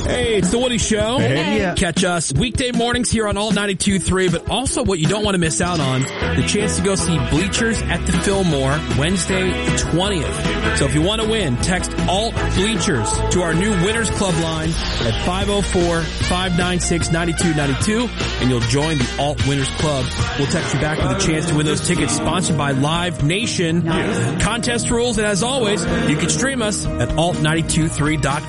Hey, it's the Woody Show. Hey. Catch us weekday mornings here on Alt 92.3, but also what you don't want to miss out on, the chance to go see Bleachers at the Fillmore Wednesday the 20th. So if you want to win, text Alt Bleachers to our new Winners Club line at 504-596-9292, and you'll join the Alt Winners Club. We'll text you back with a chance to win those tickets, sponsored by Live Nation. Contest rules, and as always, you can stream us at alt923.com.